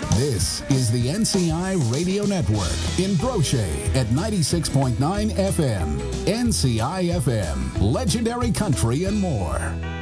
This is the NCI Radio Network in Brochet at 96.9 FM. NCI FM, legendary country and more.